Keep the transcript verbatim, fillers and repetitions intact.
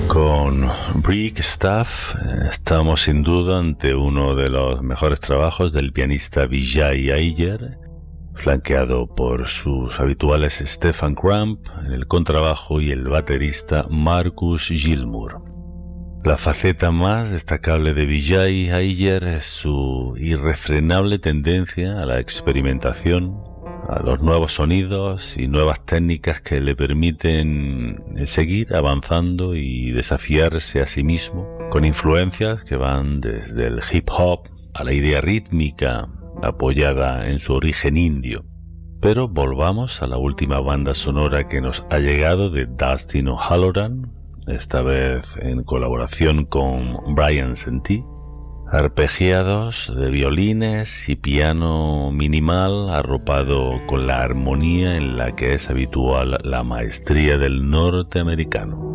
Con Brick Stuff estamos sin duda ante uno de los mejores trabajos del pianista Vijay Iyer, flanqueado por sus habituales Stefan Crump en el contrabajo y el baterista Marcus Gilmour. La faceta más destacable de Vijay Iyer es su irrefrenable tendencia a la experimentación, a los nuevos sonidos y nuevas técnicas que le permiten seguir avanzando y desafiarse a sí mismo, con influencias que van desde el hip hop a la idea rítmica apoyada en su origen indio. Pero volvamos a la última banda sonora que nos ha llegado de Dustin O'Halloran, esta vez en colaboración con Brian Sentí. Arpegiados de violines y piano minimal arropado con la armonía en la que es habitual la maestría del norteamericano.